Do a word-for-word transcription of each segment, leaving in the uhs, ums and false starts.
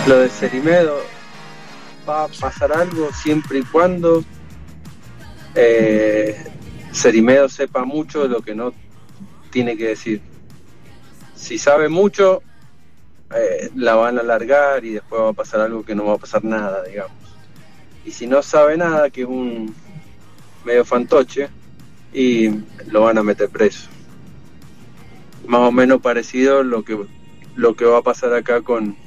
Lo de Cerimedo, va a pasar algo siempre y cuando eh, Cerimedo sepa mucho de lo que no tiene que decir. Si sabe mucho, eh, la van a alargar y después va a pasar algo que no va a pasar nada, digamos. Y si no sabe nada, que es un medio fantoche, y lo van a meter preso. Más o menos parecido lo que lo que va a pasar acá con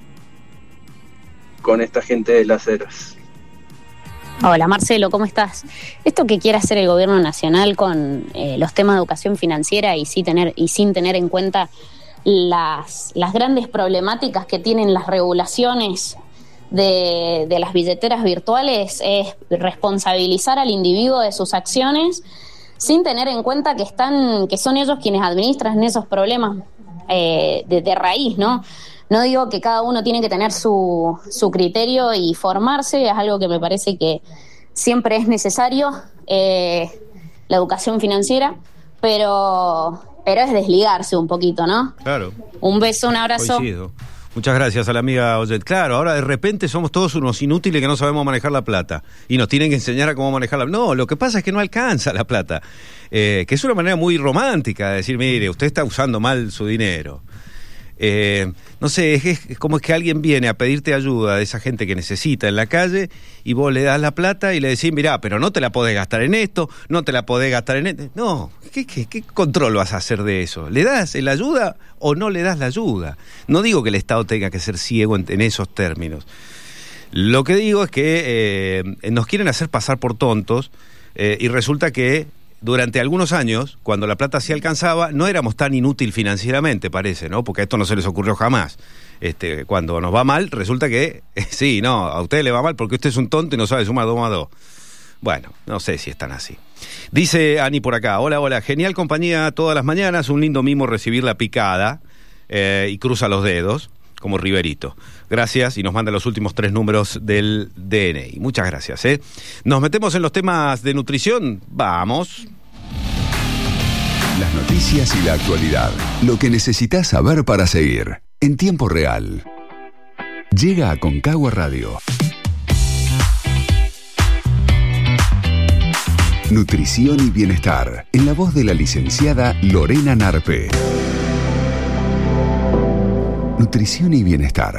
con esta gente de Las Heras. Hola Marcelo, ¿cómo estás? Esto que quiere hacer el gobierno nacional con eh, los temas de educación financiera y, sí tener, y sin tener en cuenta las, las grandes problemáticas que tienen las regulaciones de, de las billeteras virtuales es responsabilizar al individuo de sus acciones sin tener en cuenta que están, que son ellos quienes administran esos problemas eh, de, de raíz, ¿no? No digo que cada uno tiene que tener su, su criterio y formarse, es algo que me parece que siempre es necesario, eh, la educación financiera, pero, pero es desligarse un poquito, ¿no? Claro. Un beso, un abrazo. Coincido. Muchas gracias a la amiga Oyet. Claro, ahora de repente somos todos unos inútiles que no sabemos manejar la plata y nos tienen que enseñar a cómo manejarla. No, lo que pasa es que no alcanza la plata, eh, que es una manera muy romántica de decir, mire, usted está usando mal su dinero. Eh, no sé, es, es como es que alguien viene a pedirte ayuda de esa gente que necesita en la calle y vos le das la plata y le decís, mirá, pero no te la podés gastar en esto, no te la podés gastar en esto. No, ¿qué, qué, qué control vas a hacer de eso? ¿Le das la ayuda o no le das la ayuda? No digo que el Estado tenga que ser ciego en, en esos términos. Lo que digo es que eh, nos quieren hacer pasar por tontos eh, y resulta que durante algunos años, cuando la plata sí alcanzaba, no éramos tan inútil financieramente, parece, ¿no? Porque a esto no se les ocurrió jamás. Este, cuando nos va mal, resulta que, eh, sí, no, a usted le va mal porque usted es un tonto y no sabe sumar dos más dos. Bueno, no sé si están así. Dice Ani por acá, hola, hola, genial compañía todas las mañanas, un lindo mimo recibir la picada eh, y cruza los dedos, como Riverito. Gracias, y nos manda los últimos tres números del D N I. Muchas gracias, ¿eh? Nos metemos en los temas de nutrición. Vamos. Las noticias y la actualidad. Lo que necesitas saber para seguir. En tiempo real. Llega a Aconcagua Radio. Nutrición y bienestar. En la voz de la licenciada Lorena Narpe. Nutrición y bienestar.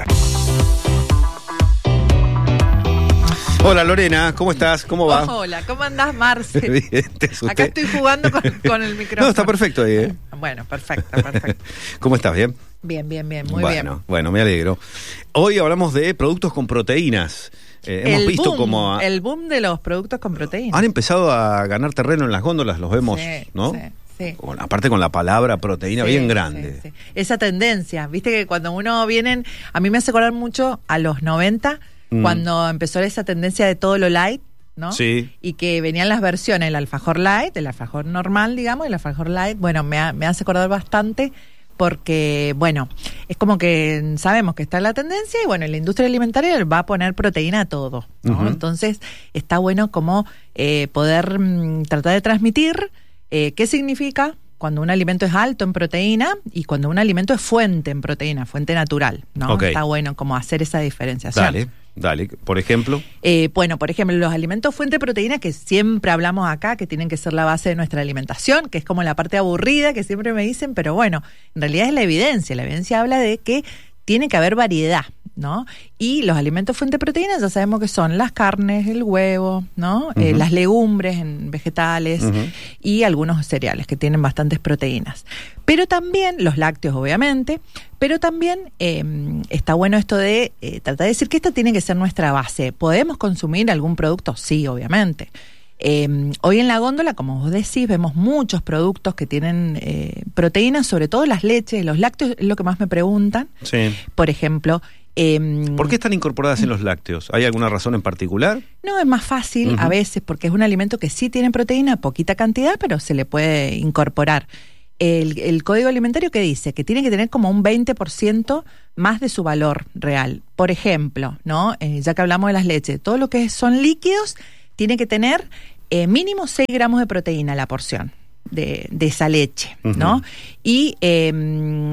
Hola Lorena, ¿cómo estás? ¿Cómo va? Hola, ¿cómo andás, Marce? Bien, te asusté. Acá estoy jugando con, con el micrófono. No, está perfecto ahí, ¿eh? Bueno, perfecto, perfecto. ¿Cómo estás? ¿Bien? Bien, bien, bien, muy bueno, bien. Bueno, me alegro. Hoy hablamos de productos con proteínas. Eh, hemos el visto boom, como... A... El boom de los productos con proteínas. Han empezado a ganar terreno en las góndolas, los vemos, sí, ¿no? Sí. Sí. Con, aparte con la palabra proteína sí, bien grande. Sí, sí. Esa tendencia, viste que cuando uno viene, a mí me hace acordar mucho a los noventa, mm. cuando empezó esa tendencia de todo lo light, ¿no? Sí. Y que venían las versiones, el alfajor light, el alfajor normal, digamos, el alfajor light, bueno, me, ha, me hace acordar bastante porque, bueno, es como que sabemos que está la tendencia y, bueno, la industria alimentaria va a poner proteína a todo, ¿no? Uh-huh. Entonces, está bueno como eh, poder mm, tratar de transmitir Eh, ¿qué significa cuando un alimento es alto en proteína y cuando un alimento es fuente en proteína, fuente natural, ¿no? Okay. Está bueno como hacer esa diferenciación. Dale, dale. Por ejemplo. Eh, bueno, por ejemplo, los alimentos fuente de proteína que siempre hablamos acá, que tienen que ser la base de nuestra alimentación, que es como la parte aburrida que siempre me dicen, pero bueno, en realidad es la evidencia. La evidencia habla de que tiene que haber variedad, ¿no? Y los alimentos fuente de proteínas ya sabemos que son las carnes, el huevo, ¿no? Uh-huh. Eh, las legumbres en vegetales uh-huh. y algunos cereales que tienen bastantes proteínas. Pero también los lácteos, obviamente, pero también eh, está bueno esto de eh, tratar de decir que esta tiene que ser nuestra base. ¿Podemos consumir algún producto? Sí, obviamente. Eh, hoy en la góndola, como vos decís, vemos muchos productos que tienen eh, proteínas, sobre todo las leches, los lácteos, es lo que más me preguntan. Sí. Por ejemplo... Eh, ¿Por qué están incorporadas en los lácteos? ¿Hay alguna razón en particular? No, es más fácil uh-huh. a veces porque es un alimento que sí tiene proteína, poquita cantidad, pero se le puede incorporar. El, el Código Alimentario que dice que tiene que tener como un veinte por ciento más de su valor real. Por ejemplo, ¿no? Eh, ya que hablamos de las leches, todo lo que son líquidos tiene que tener eh, mínimo seis gramos de proteína la porción de, de esa leche, ¿no? Uh-huh. Y eh,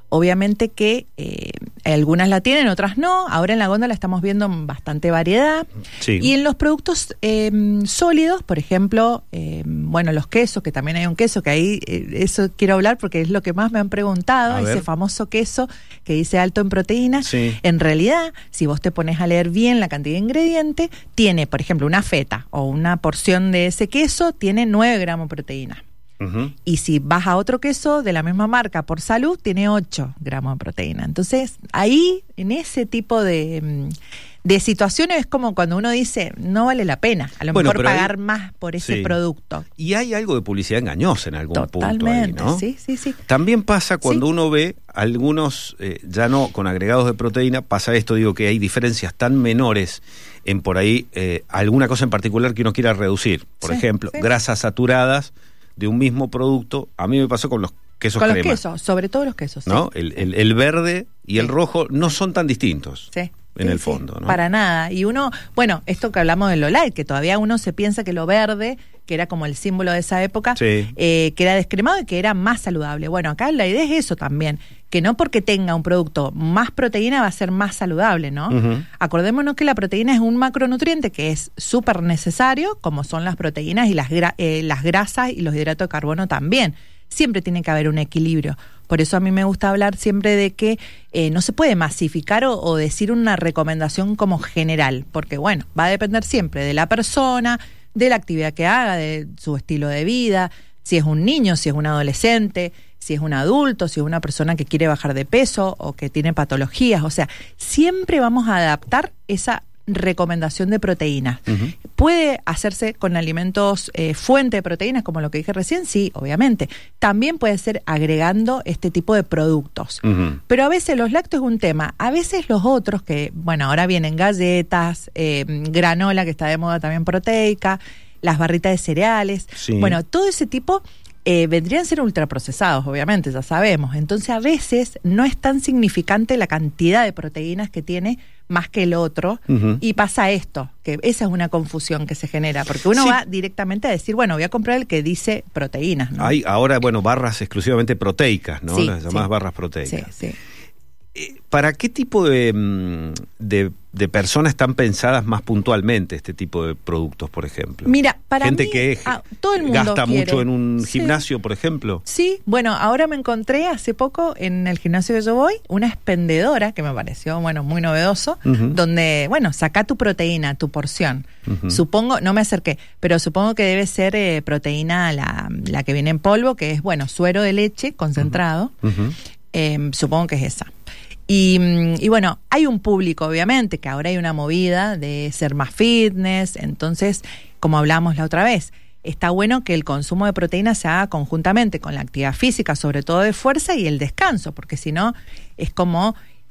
Obviamente que eh, algunas la tienen, otras no. Ahora en la góndola estamos viendo bastante variedad. Sí. Y en los productos eh, sólidos, por ejemplo, eh, bueno, los quesos, que también hay un queso, que ahí eh, eso quiero hablar porque es lo que más me han preguntado, A ese ver. famoso queso que dice alto en proteínas. Sí. En realidad, si vos te pones a leer bien la cantidad de ingredientes, tiene, por ejemplo, una feta o una porción de ese queso, tiene nueve gramos de proteína. Uh-huh. Y si vas a otro queso de la misma marca por salud, tiene ocho gramos de proteína. Entonces, ahí, en ese tipo de, de situaciones, es como cuando uno dice, no vale la pena, a lo Bueno, mejor pero pagar ahí- más por ese Sí. producto. Y hay algo de publicidad engañosa en algún Totalmente, punto ahí, ¿no? sí, sí, sí. También pasa cuando Sí. uno ve algunos, eh, ya no con agregados de proteína, pasa esto, digo que hay diferencias tan menores en por ahí eh, alguna cosa en particular que uno quiera reducir. Por Sí, ejemplo, sí. grasas saturadas de un mismo producto. A mí me pasó con los quesos Con los crema, quesos, sobre todo los quesos. sí. ¿no? El, el- el verde y el Sí. rojo no son tan distintos. Sí. En Sí, el sí, fondo, ¿no? Para nada. Y uno, bueno, esto que hablamos de lo light, que todavía uno se piensa que lo verde, que era como el símbolo de esa época, Sí. eh, que era descremado y que era más saludable. Bueno, acá la idea es eso también, que no porque tenga un producto más proteína va a ser más saludable, ¿no? Ujú. Acordémonos que la proteína es un macronutriente que es súper necesario, como son las proteínas y las, gra- eh, las grasas y los hidratos de carbono también. Siempre tiene que haber un equilibrio. Por eso a mí me gusta hablar siempre de que eh, no se puede masificar o, o decir una recomendación como general, porque bueno, va a depender siempre de la persona, de la actividad que haga, de su estilo de vida, si es un niño, si es un adolescente, si es un adulto, si es una persona que quiere bajar de peso o que tiene patologías. O sea, siempre vamos a adaptar esa recomendación de proteínas. Ujú. ¿Puede hacerse con alimentos eh, fuente de proteínas, como lo que dije recién? Sí, obviamente. También puede ser agregando este tipo de productos. Ujú. Pero a veces los lácteos es un tema. A veces los otros, que bueno, ahora vienen galletas, eh, granola, que está de moda también proteica, las barritas de cereales. Sí. Bueno, todo ese tipo eh, vendrían a ser ultraprocesados, obviamente, ya sabemos. Entonces a veces no es tan significante la cantidad de proteínas que tiene más que el otro, Ujú. y pasa esto, que esa es una confusión que se genera, porque uno Sí. va directamente a decir, bueno, voy a comprar el que dice proteínas, ¿no? Hay ahora, bueno, barras exclusivamente proteicas, ¿no? Sí, Las llamadas sí. barras proteicas. Sí, sí. Eh, ¿Para qué tipo de, mm, de, de personas están pensadas más puntualmente este tipo de productos, por ejemplo? Mira, para Gente mí, que ah, todo el mundo gasta quiere. mucho en un Sí. gimnasio, por ejemplo. Sí, bueno, ahora me encontré hace poco en el gimnasio que yo voy, una expendedora que me pareció, bueno, muy novedoso, Ujú. donde, bueno, saca tu proteína, tu porción. Ujú. Supongo, no me acerqué, pero supongo que debe ser eh, proteína la, la que viene en polvo, que es, bueno, suero de leche concentrado. Ujú. Eh, supongo que es esa. Y, mm, y bueno, hay un público, obviamente, que ahora hay una movida de ser más fitness, entonces, como hablamos la otra vez, está bueno que el consumo de proteínas se haga conjuntamente con la actividad física, sobre todo de fuerza, y el descanso, porque si no, es como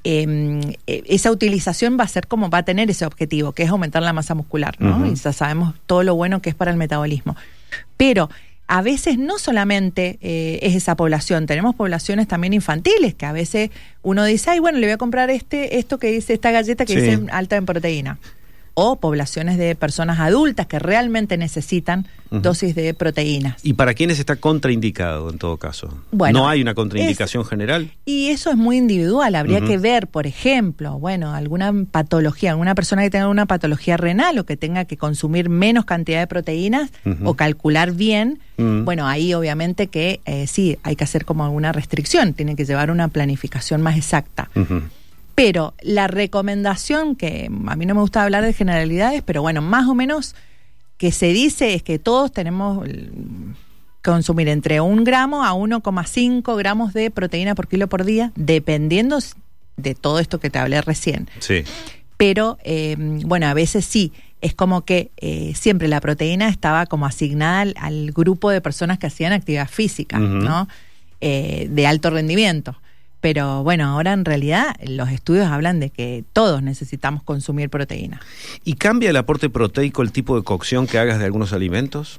eh, esa utilización va a ser como va a tener ese objetivo, que es aumentar la masa muscular, ¿no? Ujú. Y ya sabemos todo lo bueno que es para el metabolismo. Pero a veces no solamente eh, es esa población, tenemos poblaciones también infantiles, que a veces uno dice, ay, bueno, le voy a comprar este esto que dice, esta galleta que Sí. dice alta en proteína. O poblaciones de personas adultas que realmente necesitan Ujú. dosis de proteínas. ¿Y para quiénes está contraindicado en todo caso? Bueno, ¿No hay una contraindicación general? Y eso es muy individual, habría Ujú. que ver, por ejemplo, bueno, alguna patología, alguna persona que tenga alguna patología renal o que tenga que consumir menos cantidad de proteínas Ujú. o calcular bien, Ujú. bueno, ahí obviamente que eh, sí, hay que hacer como alguna restricción, tiene que llevar una planificación más exacta. Ujú. Pero la recomendación, que a mí no me gusta hablar de generalidades, pero bueno, más o menos que se dice es que todos tenemos que consumir entre un gramo a uno coma cinco gramos de proteína por kilo por día, dependiendo de todo esto que te hablé recién. Sí. Pero eh, bueno, a veces sí, es como que eh, siempre la proteína estaba como asignada al, al grupo de personas que hacían actividad física, Ujú. ¿no? Eh, de alto rendimiento. Pero bueno, ahora en realidad los estudios hablan de que todos necesitamos consumir proteína. ¿Y cambia el aporte proteico el tipo de cocción que hagas de algunos alimentos?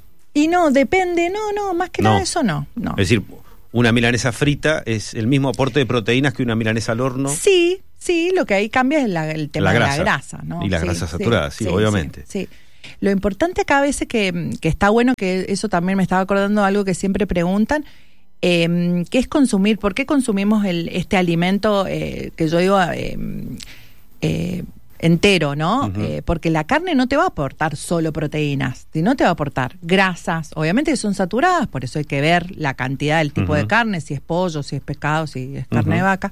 Y no, depende, no, no, más que No. nada eso no, no. Es decir, una milanesa frita es el mismo aporte de proteínas que una milanesa al horno. Sí, sí, lo que ahí cambia es la- el tema La de grasa. la grasa, ¿no? Y las Sí, grasas sí, saturadas, sí, obviamente. Sí, sí. Lo importante acá a veces que, que está bueno, que eso también me estaba acordando de algo que siempre preguntan, Eh, ¿Qué es consumir? ¿Por qué consumimos el, este alimento eh, que yo digo eh, eh, entero, ¿no? Uh-huh. Eh, porque la carne no te va a aportar solo proteínas, sino te va a aportar grasas, obviamente que son saturadas, por eso hay que ver la cantidad del tipo uh-huh. de carne, si es pollo, si es pescado, si es carne uh-huh. de vaca.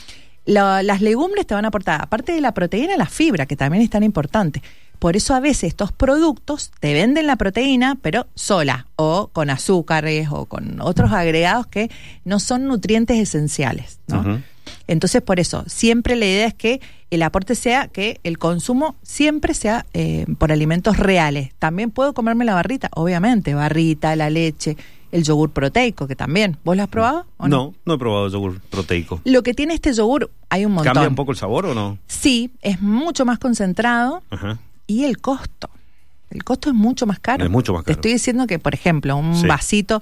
La, las legumbres te van a aportar, aparte de la proteína, la fibra, que también es tan importante. Por eso a veces estos productos te venden la proteína, pero sola, o con azúcares, o con otros agregados que no son nutrientes esenciales, ¿no? Uh-huh. Entonces, por eso, siempre la idea es que el aporte sea que el consumo siempre sea eh, por alimentos reales. También puedo comerme la barrita, obviamente, barrita, la leche, el yogur proteico, que también. ¿Vos lo has probado o no? No, no he probado el yogur proteico. Lo que tiene este yogur, hay un montón. ¿Cambia un poco el sabor o no? Sí, es mucho más concentrado. Ajá. Y el costo. El costo es mucho más caro. Es mucho más caro. Te estoy diciendo que, por ejemplo, un sí. vasito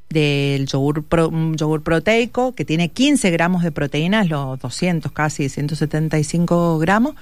del yogur, pro, un yogur proteico que tiene quince gramos de proteínas, los doscientos casi, ciento setenta y cinco gramos,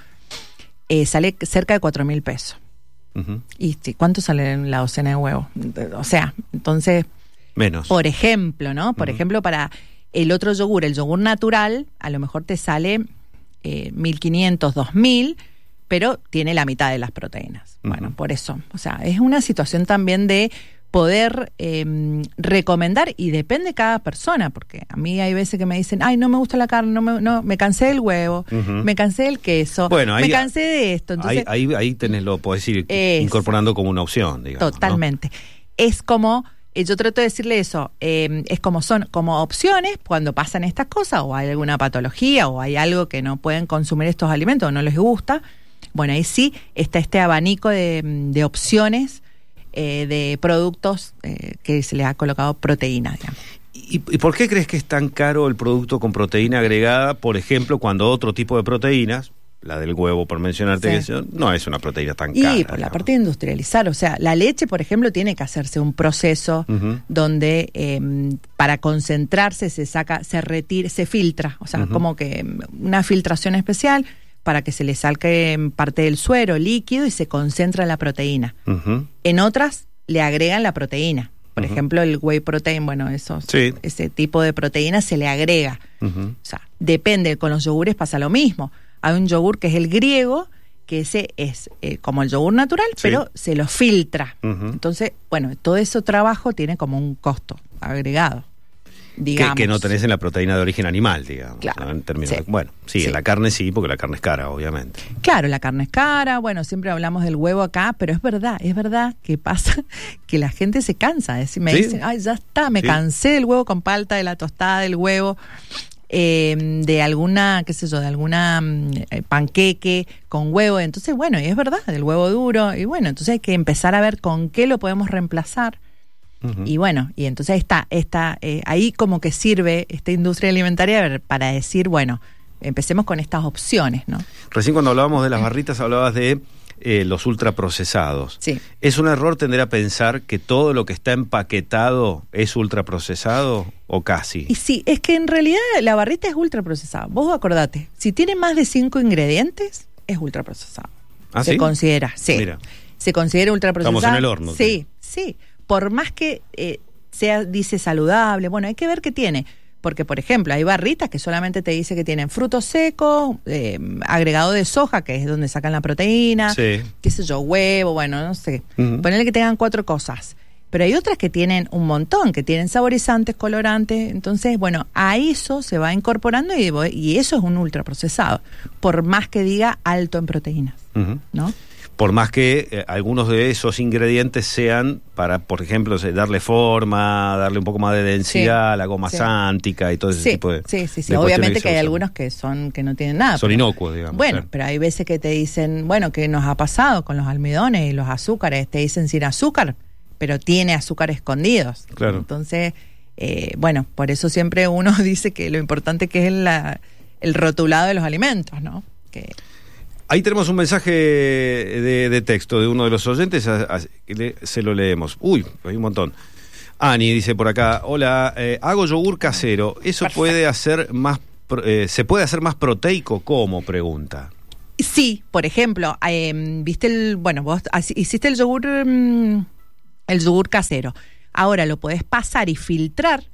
eh, sale cerca de cuatro mil pesos. Uh-huh. ¿Y cuánto sale en la docena de huevos? O sea, entonces... Menos. Por ejemplo, ¿no? Por uh-huh. ejemplo, para el otro yogur, el yogur natural, a lo mejor te sale eh, mil quinientos, dos mil, pero tiene la mitad de las proteínas. Uh-huh. Bueno, por eso. O sea, es una situación también de poder eh, recomendar, y depende de cada persona, porque a mí hay veces que me dicen, ay, no me gusta la carne, no me, no, me cansé del huevo, uh-huh. me cansé del queso, bueno, ahí, me cansé de esto. Entonces, ahí, ahí, ahí tenés, lo podés ir es, incorporando como una opción, digamos. Totalmente. ¿No? Es como... Yo trato de decirle eso, eh, es como son como opciones cuando pasan estas cosas, o hay alguna patología, o hay algo que no pueden consumir estos alimentos, o no les gusta. Bueno, ahí sí está este abanico de, de opciones eh, de productos eh, que se les ha colocado proteína, digamos. ¿Y, ¿Y por qué crees que es tan caro el producto con proteína agregada, por ejemplo, cuando otro tipo de proteínas, la del huevo, por mencionarte, sí. que no es una proteína tan y cara? Y por digamos. La parte de industrializar, o sea, la leche, por ejemplo, tiene que hacerse un proceso uh-huh. donde eh, para concentrarse se saca, se retira, se filtra, o sea, uh-huh. como que una filtración especial para que se le saque parte del suero líquido y se concentra la proteína. Uh-huh. En otras le agregan la proteína. Por uh-huh. ejemplo, el whey protein, bueno, esos, sí. ese tipo de proteína se le agrega. Uh-huh. O sea, depende, con los yogures pasa lo mismo. Hay un yogur que es el griego, que ese es eh, como el yogur natural, sí. pero se lo filtra. Uh-huh. Entonces, bueno, todo ese trabajo tiene como un costo agregado, digamos. Que, que no tenés en la proteína de origen animal, digamos. Claro. ¿no? En términos sí. de, bueno, sí, sí, en la carne sí, porque la carne es cara, obviamente. Claro, la carne es cara, bueno, siempre hablamos del huevo acá, pero es verdad, es verdad que pasa que la gente se cansa. Es decir, me ¿Sí? dicen, ay, ya está, me ¿Sí? cansé del huevo con palta, de la tostada del huevo... Eh, de alguna, qué sé yo, de alguna eh, panqueque con huevo. Entonces, bueno, y es verdad, del huevo duro. Y bueno, entonces hay que empezar a ver con qué lo podemos reemplazar. Uh-huh. Y bueno, y entonces está, está eh, ahí como que sirve esta industria alimentaria para decir, bueno, empecemos con estas opciones, ¿no? Recién cuando hablábamos de las barritas hablabas de eh, los ultraprocesados. Sí. ¿Es un error tender a pensar que todo lo que está empaquetado es ultraprocesado o casi? Y sí, es que en realidad la barrita es ultraprocesada. Vos acordate, si tiene más de cinco ingredientes, es ultraprocesado. ¿Ah, se sí? considera, sí. Mira. Se considera ultraprocesado. Estamos en el horno. Sí, sí. sí. Por más que eh, sea, dice saludable, bueno, hay que ver qué tiene. Porque, por ejemplo, hay barritas que solamente te dice que tienen frutos secos, eh, agregado de soja, que es donde sacan la proteína, sí. qué sé yo, huevo, bueno, no sé. Uh-huh. Ponerle que tengan cuatro cosas. Pero hay otras que tienen un montón, que tienen saborizantes, colorantes. Entonces, bueno, a eso se va incorporando y, y eso es un ultraprocesado, por más que diga alto en proteínas, uh-huh. ¿no? Por más que eh, algunos de esos ingredientes sean para, por ejemplo, darle forma, darle un poco más de densidad, sí, la goma sí. sántica y todo ese sí, tipo de... Sí, sí, sí. De Obviamente que, que hay usan. algunos que son que no tienen nada. Son pero, inocuos, digamos. Bueno, claro. pero hay veces que te dicen, bueno, que nos ha pasado con los almidones y los azúcares, te dicen sin azúcar, pero tiene azúcar escondidos. Claro. Entonces, eh, bueno, por eso siempre uno dice que lo importante que es la, el rotulado de los alimentos, ¿no? Que... Ahí tenemos un mensaje de, de texto de uno de los oyentes, a, a, le, se lo leemos. Uy, hay un montón. Ani dice por acá, hola, eh, hago yogur casero, ¿eso Perfecto. puede hacer más, eh, se puede hacer más proteico? ¿Cómo? Pregunta. Sí, por ejemplo, eh, viste el, bueno, vos hiciste el yogur, um, el yogur casero. Ahora lo podés pasar y filtrar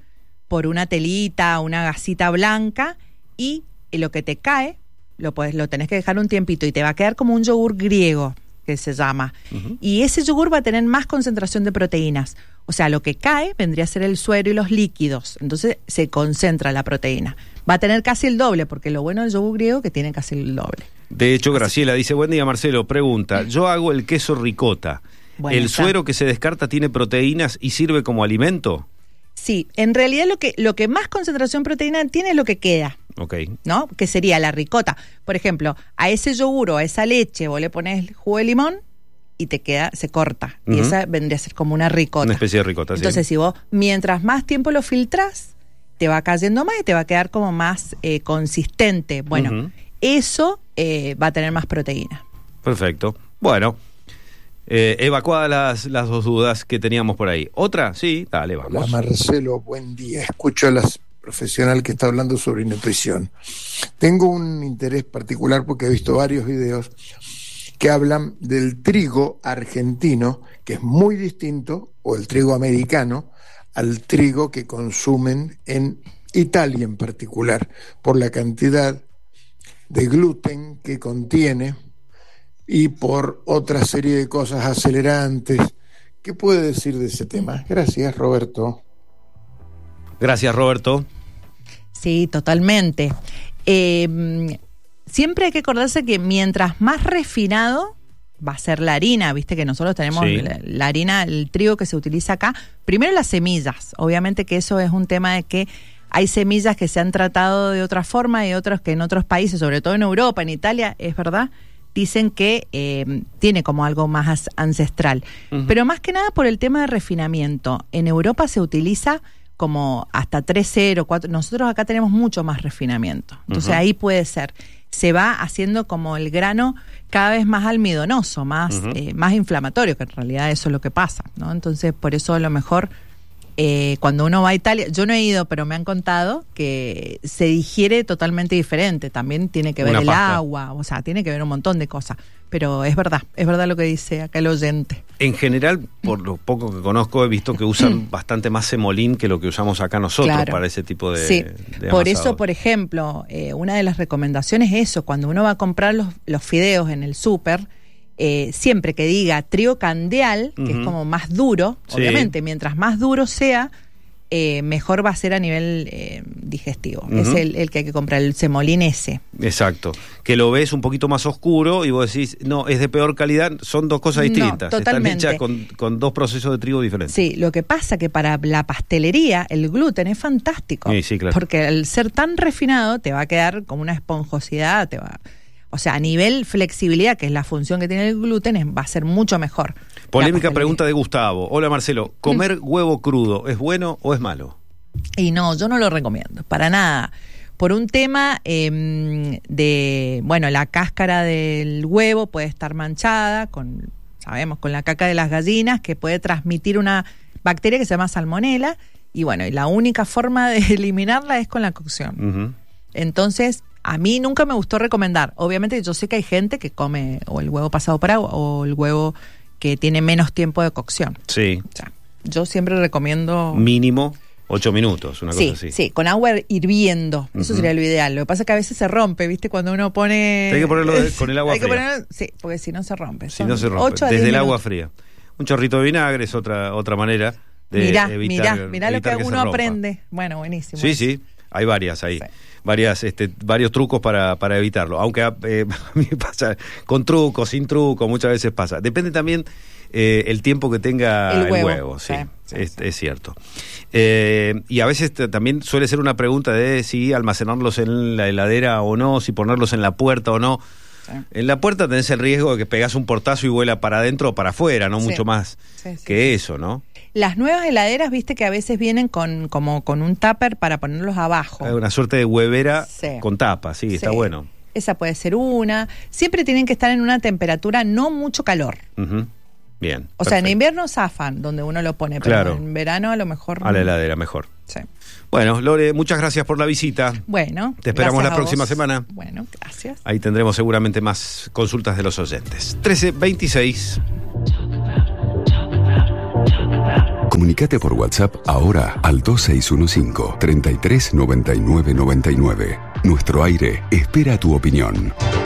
por una telita, una gasita blanca, y lo que te cae, lo, podés, lo tenés que dejar un tiempito y te va a quedar como un yogur griego, que se llama. Uh-huh. Y ese yogur va a tener más concentración de proteínas. O sea, lo que cae vendría a ser el suero y los líquidos. Entonces se concentra la proteína. Va a tener casi el doble, porque lo bueno del yogur griego es que tiene casi el doble. De hecho, Graciela dice, buen día Marcelo, pregunta, yo hago el queso ricota. Bueno, ¿el está. suero que se descarta tiene proteínas y sirve como alimento? Sí, en realidad lo que, lo que más concentración de proteína tiene es lo que queda. Ok. ¿No? Que sería la ricota. Por ejemplo, a ese yogur o a esa leche vos le pones jugo de limón y te queda, se corta. Uh-huh. Y esa vendría a ser como una ricota. Una especie de ricota, Entonces, sí. si vos, mientras más tiempo lo filtrás, te va cayendo más y te va a quedar como más eh, consistente. Bueno, uh-huh. eso eh, va a tener más proteína. Perfecto. Bueno, eh, evacuadas las, las dos dudas que teníamos por ahí. ¿Otra? Sí, dale, vamos. Hola Marcelo, buen día. Escucho a la profesional que está hablando sobre nutrición. Tengo un interés particular porque he visto varios videos que hablan del trigo argentino, que es muy distinto, o el trigo americano, al trigo que consumen en Italia en particular, por la cantidad de gluten que contiene y por otra serie de cosas acelerantes. ¿Qué puede decir de ese tema? Gracias, Roberto. Gracias, Roberto. Sí, totalmente. Eh, siempre hay que acordarse que mientras más refinado va a ser la harina, viste que nosotros tenemos sí. la, la harina, el trigo que se utiliza acá. Primero las semillas, obviamente que eso es un tema de que hay semillas que se han tratado de otra forma y otras que en otros países, sobre todo en Europa, en Italia, es verdad, dicen que eh, tiene como algo más ancestral. Uh-huh. Pero más que nada por el tema de refinamiento. En Europa se utiliza como hasta tres cero, cuatro, nosotros acá tenemos mucho más refinamiento. Entonces uh-huh. ahí puede ser. Se va haciendo como el grano cada vez más almidonoso, más, uh-huh. eh, más inflamatorio, que en realidad eso es lo que pasa, ¿no? Entonces por eso a lo mejor eh, cuando uno va a Italia, yo no he ido, pero me han contado que se digiere totalmente diferente. También tiene que ver Una el pasta. agua, o sea, tiene que ver un montón de cosas. Pero es verdad, es verdad lo que dice acá el oyente. En general, por lo poco que conozco, he visto que usan bastante más semolín que lo que usamos acá nosotros claro. para ese tipo de, sí. de Por eso, por ejemplo, eh, una de las recomendaciones es eso, cuando uno va a comprar los, los fideos en el súper, eh, siempre que diga trigo candeal, que uh-huh. es como más duro, sí. obviamente, mientras más duro sea, Eh, mejor va a ser a nivel eh, digestivo. Uh-huh. Es el, el que hay que comprar, el semolín ese. Exacto. Que lo ves un poquito más oscuro y vos decís, no, es de peor calidad. Son dos cosas distintas. No, totalmente. Están hechas con, con dos procesos de trigo diferentes. Sí, lo que pasa que para la pastelería el gluten es fantástico. Sí, sí, claro. Porque al ser tan refinado te va a quedar como una esponjosidad, te va... O sea, a nivel flexibilidad, que es la función que tiene el gluten, es, va a ser mucho mejor. Polémica pregunta de Gustavo. Hola Marcelo, ¿comer mm. huevo crudo es bueno o es malo? Y no, yo no lo recomiendo, para nada. Por un tema eh, de, bueno, la cáscara del huevo puede estar manchada con, sabemos, con la caca de las gallinas, que puede transmitir una bacteria que se llama salmonela, y bueno, y la única forma de eliminarla es con la cocción. Uh-huh. Entonces, a mí nunca me gustó recomendar. Obviamente yo sé que hay gente que come o el huevo pasado por agua o el huevo que tiene menos tiempo de cocción. Sí. O sea, yo siempre recomiendo... Mínimo ocho minutos, una sí, cosa así. Sí, con agua hirviendo. Uh-huh. Eso sería lo ideal. Lo que pasa es que a veces se rompe, ¿viste? Cuando uno pone... Hay que ponerlo de, con el agua hay fría. Que ponerlo, sí, porque si no se rompe. Si no se rompe. Desde el agua fría. Un chorrito de vinagre es otra, otra manera de mirá, evitar Mirá, mirá lo que, que uno aprende. Bueno, buenísimo. Sí, eso. sí. Hay varias ahí. Sí. Varias, este, varios trucos para, para evitarlo. Aunque eh, a mí me pasa con truco, sin truco, muchas veces pasa. Depende también eh, el tiempo que tenga el huevo. El huevo sí, sí, es, sí. es cierto. Eh, y a veces t- también suele ser una pregunta de si almacenarlos en la heladera o no, si ponerlos en la puerta o no. Sí. En la puerta tenés el riesgo de que pegás un portazo y vuela para adentro o para afuera, no sí. mucho más sí, sí, que sí. eso, ¿no? Las nuevas heladeras, viste que a veces vienen con como con un tupper para ponerlos abajo. Hay una suerte de huevera sí. con tapa, sí, sí, está bueno. Esa puede ser una. Siempre tienen que estar en una temperatura no mucho calor. Uh-huh. Bien. O perfecto. sea, en invierno zafan, donde uno lo pone, pero claro. en verano a lo mejor... A la heladera, mejor. Sí. Bueno, Lore, muchas gracias por la visita. Bueno. Te esperamos la próxima vos. semana. Bueno, gracias. Ahí tendremos seguramente más consultas de los oyentes. trece veintiséis. Comunicate por WhatsApp ahora al dos seis uno cinco, treinta y tres noventa y nueve noventa y nueve. Nuestro aire espera tu opinión.